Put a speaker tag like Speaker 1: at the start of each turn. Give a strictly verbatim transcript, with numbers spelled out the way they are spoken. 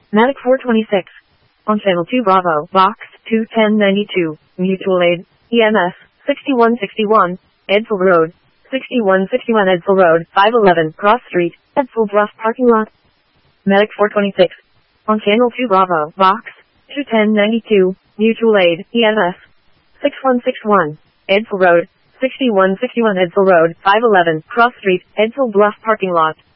Speaker 1: Medic four twenty-six. On Channel two Bravo, Box two ten ninety-two, Mutual Aid, E M S, sixty-one sixty-one, Edsel Road, sixty-one sixty-one Edsel Road, five eleven, Cross Street, Edsel Bluff Parking Lot. Medic four twenty-six. On Channel two Bravo, Box two ten ninety-two, Mutual Aid, E M S, sixty-one sixty-one, Edsel Road, sixty-one sixty-one Edsel Road, five eleven, Cross Street, Edsel Bluff Parking Lot.